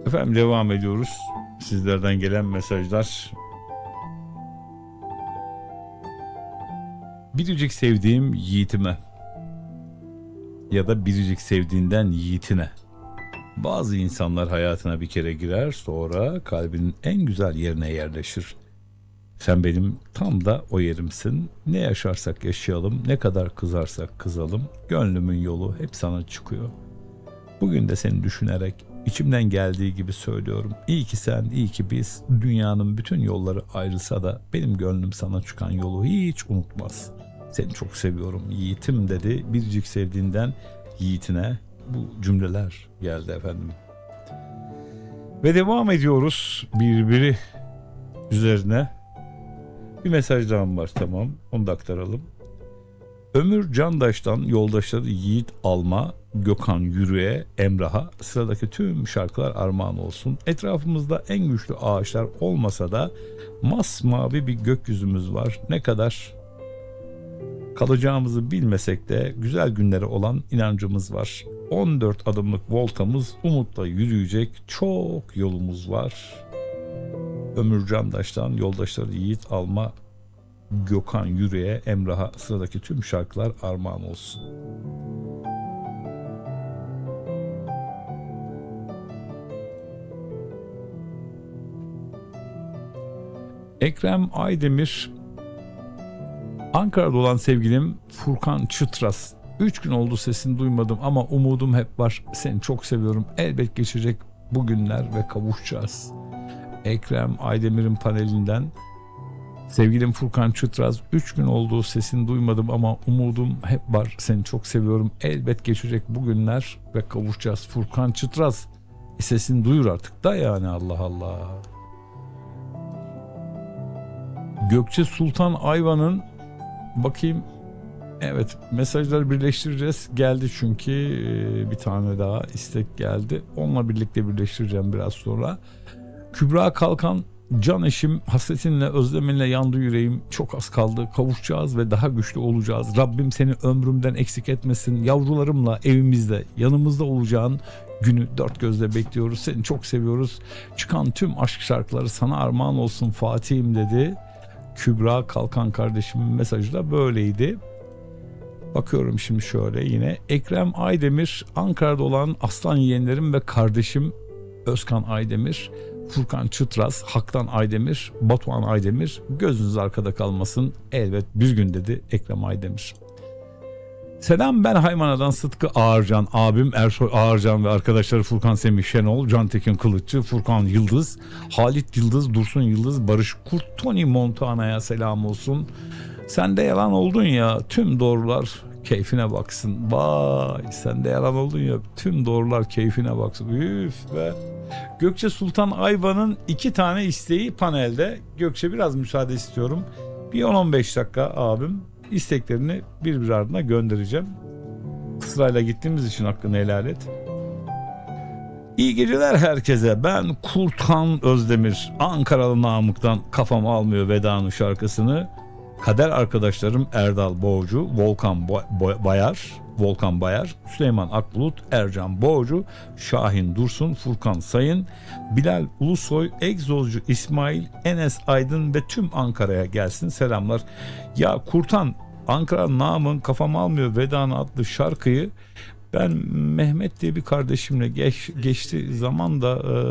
Efendim devam ediyoruz. Sizlerden gelen mesajlar. Biricik sevdiğim yiğitime ya da biricik sevdiğinden yiğitine. Bazı insanlar hayatına bir kere girer, sonra kalbinin en güzel yerine yerleşir. Sen benim tam da o yerimsin. Ne yaşarsak yaşayalım, ne kadar kızarsak kızalım, gönlümün yolu hep sana çıkıyor. Bugün de seni düşünerek içimden geldiği gibi söylüyorum. İyi ki sen, iyi ki biz. Dünyanın bütün yolları ayrılsa da benim gönlüm sana çıkan yolu hiç unutmaz. Seni çok seviyorum yiğitim dedi. Biricik sevdiğinden yiğitine bu cümleler geldi efendim. Ve devam ediyoruz birbiri üzerine. Bir mesaj daha var, tamam, onu da aktaralım. Ömür Candaş'tan yoldaşları Yiğit Alma, Gökhan Yürü'ye, Emrah'a sıradaki tüm şarkılar armağan olsun. Etrafımızda en güçlü ağaçlar olmasa da masmavi bir gökyüzümüz var. Ne kadar kalacağımızı bilmesek de güzel günlere olan inancımız var. 14 adımlık voltamız, umutla yürüyecek çok yolumuz var. Ömür Candaş'tan yoldaşları Yiğit Alma, Gökhan Yürü'ye, Emrah'a sıradaki tüm şarkılar armağan olsun. Ekrem Aydemir, Ankara'da olan sevgilim Furkan Çıtras. 3 gün oldu sesini duymadım ama umudum hep var. Seni çok seviyorum. Elbet geçecek bu günler ve kavuşacağız. Ekrem Aydemir'in panelinden sevgilim Furkan Çıtraz, 3 gün oldu sesini duymadım ama umudum hep var. Seni çok seviyorum. Elbet geçecek bu günler ve kavuşacağız. Furkan Çıtraz, sesini duyur artık da yani, Allah Allah. Gökçe Sultan Ayvan'ın, bakayım, evet, mesajları birleştireceğiz. Geldi çünkü bir tane daha istek geldi. Onunla birlikte birleştireceğim biraz sonra. Kübra Kalkan, can eşim, hasretinle özleminle yandı yüreğim, çok az kaldı, kavuşacağız ve daha güçlü olacağız. Rabbim seni ömrümden eksik etmesin, yavrularımla evimizde yanımızda olacağın günü dört gözle bekliyoruz, seni çok seviyoruz. Çıkan tüm aşk şarkıları sana armağan olsun Fatih'im dedi. Kübra Kalkan kardeşimin mesajı da böyleydi. Bakıyorum şimdi şöyle yine. Ekrem Aydemir, Ankara'da olan aslan yeğenlerim ve kardeşim Özkan Aydemir, Furkan Çıtraz, Haktan Aydemir, Batuhan Aydemir, gözünüz arkada kalmasın, elbet bir gün dedi Ekrem Aydemir. Selam, ben Haymana'dan Sıtkı Ağarcan, abim Ersoy Ağarcan ve arkadaşları Furkan Semih Şenol, Cantekin Kılıççı, Furkan Yıldız, Halit Yıldız, Dursun Yıldız, Barış Kurt, Tony Montana'ya selam olsun. Sen de yalan oldun ya, tüm doğrular keyfine baksın. Vay, sen de yalan oldun ya, tüm doğrular keyfine baksın. Üf be. Gökçe Sultan Ayvan'ın 2 tane isteği panelde. Gökçe, biraz müsaade istiyorum. Bir 10-15 dakika abim, isteklerini bir ardına göndereceğim. Sırayla gittiğimiz için hakkını helal et. İyi geceler herkese. Ben Kurthan Özdemir. Ankaralı Namık'tan Kafam Almıyor Veda'nın şarkısını kader arkadaşlarım Erdal Boğcu, Volkan Bayar, Süleyman Akbulut, Ercan Boğcu, Şahin Dursun, Furkan Sayın, Bilal Ulusoy, Egzozcu İsmail, Enes Aydın ve tüm Ankara'ya gelsin selamlar. Ya Kurtan, Ankara Namık'ın Kafam Almıyor Veda'nın adlı şarkıyı ben Mehmet diye bir kardeşimle geçti zaman da